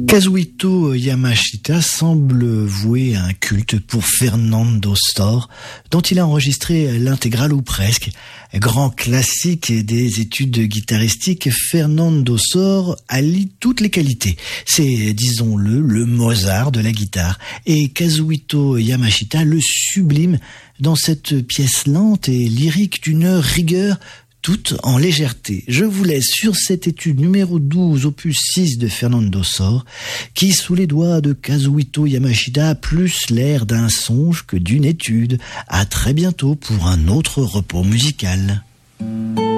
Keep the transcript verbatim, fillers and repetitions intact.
Kazuhito Yamashita semble vouer un culte pour Fernando Sor, dont il a enregistré l'intégrale ou presque. Grand classique des études guitaristiques, Fernando Sor allie toutes les qualités. C'est, disons-le, le Mozart de la guitare. Et Kazuhito Yamashita le sublime dans cette pièce lente et lyrique d'une rigueur toute en légèreté. Je vous laisse sur cette étude numéro douze, opus six de Fernando Sor, qui, sous les doigts de Kazuhito Yamashita, a plus l'air d'un songe que d'une étude. À très bientôt pour un autre repos musical.